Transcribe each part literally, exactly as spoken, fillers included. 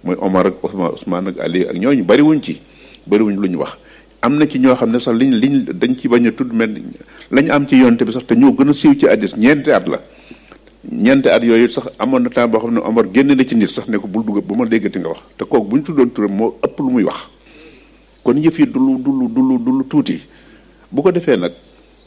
mooy Omar ak Ousmane Ousmane ak Ali ak ñooñu bariwuñ ci bariwuñ lu ñu wax. am na ci ñoo xam ne sax liñ liñ dañ ci bañ a tudd mel la ñu am ci yonte bi sax te ñoo gën a siiw ci hadiis ñeenti at la ñeenti at yooyu sax amoon na temps boo xam ne Omar génn na ci nit sax ne ko bul dugg bu ma déggati nga wax te kooku bu ñu tuddoon turam moo ëpp lu muy wax kon yëf yi du lu du lu du lu du lu tuuti bu ko defee nag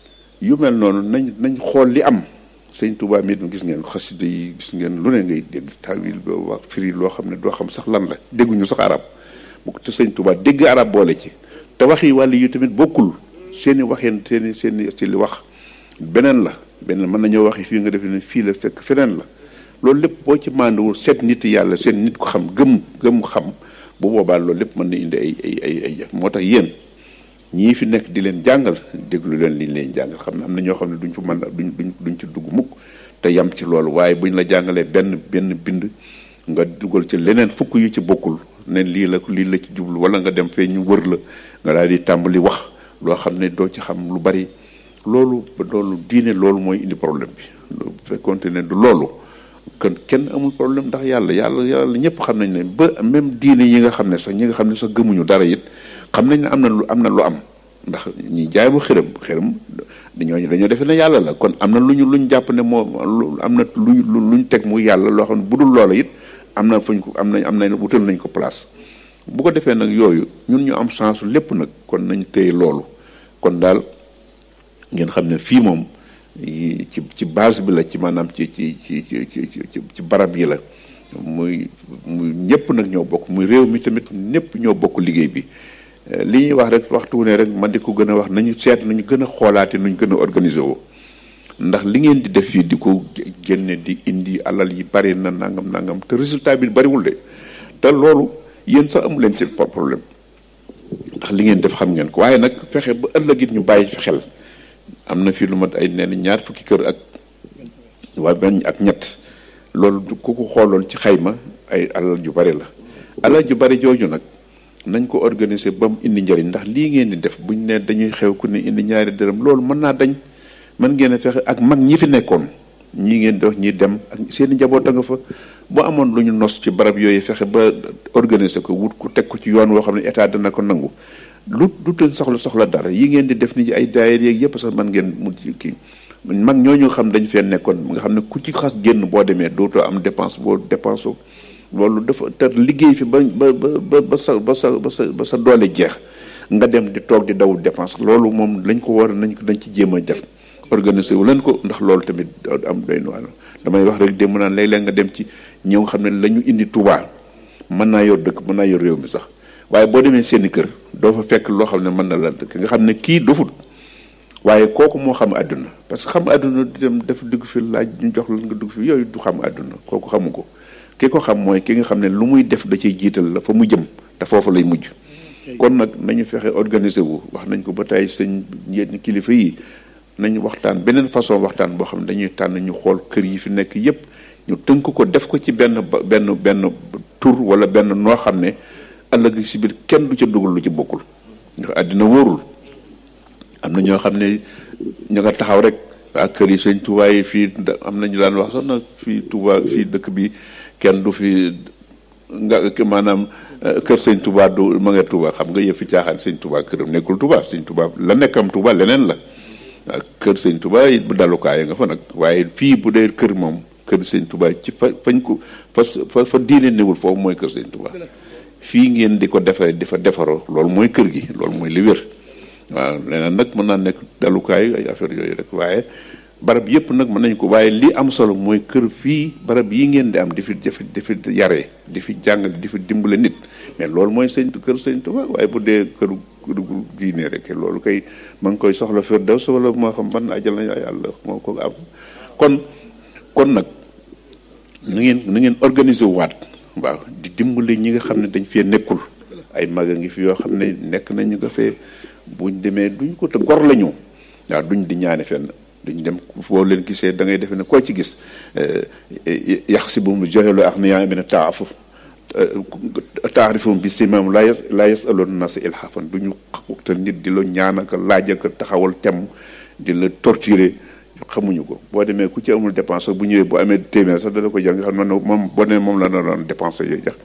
yu mel noonu nañ nañ xool li am sëñ Tuubaa mi gis ngeen xasida yi gis ngeen lu ne ngay dégg tawil boo wax firi loo xam ne doo xam sax lan la dégguñu sax arab bu ko te sëñ Tuubaa dégg arab boole ci te wax yi wàll yu tamit bokkul seeni waxeen seeni seeni ci li wax beneen la beneen mën nañoo waxi fii nga def ne fii la fekk feneen la loolu lépp boo ci mànduwul seet nit yàlla seet nit ko xam gëm gëm xam bu boobaa loolu lépp mën na indi ay ay ay ay jëf moo tax yéen ñii fi nekk di leen jàngal déglu leen li ñu leen jàngal xam ne am na ñoo xam ne duñ fa mën duñ duñ duñ ci dugg mukk te yam ci loolu waaye buñ la jàngalee benn benn bind nga dugal ci leneen fukk yu ci bokkul ne lii la lii la ci jublu wala nga dem fee ñu wër la nga daal di tàmbali wax loo xam ne doo ci xam lu bari loolu loolu diine loolu mooy indi problème bi bu fekkoonte ne du loolu kon kenn amul problème ndax yàlla yàlla yàlla ñëpp xam nañ ne ba même diine yi nga xam ne sax ñi nga xam ne sax gëmuñu dara it xam nañ ne am na lu am na lu am ndax ñi jaay bu xërëm xërëm dañoo dañoo defe ne yàlla la kon am na lu ñu luñ jàpp ne moo am na lu luñ teg mu yàlla loo xam ne bu dul loola it am na fuñ ko am nañ am nañ wutal nañ ko place bu ko defee nag yooyu ñun ñu am chance lépp nag kon nañ téye loolu kon daal ngeen xam ne fii moom ci ci base bi la ci maanaam ci ci ci ci ci ci barab yi la muy muy ñëpp nag ñoo bokk muy réew mi tamit ñëpp ñoo bokk liggéey bi li ñuy wax rek waxtu wu ne rek man di ko gën a wax nañu seet nañu gën a xoolaate nuñ gën a organiser woo ndax li ngeen di def fii di ko génne di indi alal yi bari na nangam nangam te résultat bi bariwul de te loolu yéen sax amu leen ci problème ndax li ngeen def xam ngeen ko waaye nag fexe ba ëllëg it ñu bàyyi fi xel am na fii lu mat ay nee na ñaar fukki kër ak waa benn ak ñett loolu ku ko xooloon ci xayma ay alal ju bari la alal ju bari jooju nag nañ ko organiser ba mu indi njëriñ ndax lii ngeen di def buñ ne dañuy xew ku ne indi ñaari dërëm loolu mën naa dañ mën ngeen a fexe ak mag ñi fi nekkoon ñii ngeen dox ñi dem ak seen i njaboot a nga fa boo amoon lu ñu nos ci barab yooyu fexe ba organiser ko wut ku teg ko ci yoon woo xam ne état dana ko nangu lu lu teen soxla soxla dara yi ngeen di def ni ay daayir yeeg yëpp sax mën ngeen mu kii mag ñooñu xam dañu fee nekkoon nga xam ne ku ci xas génn boo demee dootoo am dépense boo dépense loolu dafa te liggéey fi ba ba ba ba sa ba sa ba sa ba sa doole jeex nga dem di toog di daw dépense loolu moom lañ ko war nañ ko dañ ci jéem a def organiser wu leen ko ndax loolu tamit am doy na damay wax rek démb naan léeg-léeg nga dem ci ñëw xam ne la ñu indi Touba mën naa yor dëkk mën naa yor réew mi sax waaye boo demee seeni kër doo fa fekk loo xam ne mën na la dëkk nga xam ne kii dofut waaye kooku moo xam àdduna parce que xam àdduna di dem def dugg fi laaj ñu jox la nga dugg fi yooyu du xam àdduna kooku xamu ko ki ko xam mooy ki nga xam ne lu muy def da ciy jiital la fa mu jëm te foofu lay mujj kon nag nañu fexe organiser wu wax nañ ko ba tey sëñ yenn kilifa yi nañu waxtaan beneen façon waxtaan boo xam ne dañuy tànn ñu xool kër yi fi nekk yépp ñu tënk ko def ko ci benn benn benn tur wala benn noo xam ne ëllëg si biir kenn du ca dugal lu ci bokkul ndax àddina wóorul am na ñoo xam ne ñu nga taxaw rek waa kër yi sëñ Touba yi fii am na ñu daan wax sax nag fii Touba fii dëkk bi kenn du fi nga maanaam kër sëñ Touba du ma nga Touba xam nga yëf fi caaxaan sëñ Touba këram nekkul Touba sëñ Touba la nekkam Touba leneen la waaw kër sëñ Touba it bu dalukaay nga fa nag waaye fii bu dee kër moom kër sëñ Touba ci fa fañ ko fa fa diine newul foofu mooy kër sëñ Touba fii ngeen di ko defaree di fa defaroo loolu mooy kër gi loolu mooy li wér waaw leneen nag mën naa nekk dalukaay ay affaire yooyu rek waaye barab yëpp nag mën nañ ko waaye li am solo mooy kër fii barab yi ngeen di am di fi di fi di fi yaree di fi jàngale di fi dimbale nit mais loolu mooy sëñ kër sëñ Touba waaye bu dee këru këru diine rek loolu kay ma ngi koy soxla Firdaws wala moo xam ban ajal na yàlla moo ko am kon kon nag na ngeen na ngeen organiser waat waaw di dimbale ñi nga xam ne dañ fee nekkul ay mag a ngi fi yoo xam ne nekk nañu nga fee buñ demee duñ ko te gor la ñu waaw duñ di ñaane fenn duñ dem foo leen gisee da ngay defe ne koo ci gis yax si bu mu joxelu ak niyaa mi ne taafuf taarifum bi si maam laa yas laa yas aloon na sa ilhafan du ñu te nit di la ñaan ak laaj ak taxawal tem di la torturer xamuñu ko boo demee ku ci amul dépense bu ñëwee bu amee téeméer sax dala ko jàng xam ne moom boo demee moom la doon dépense yooyu jax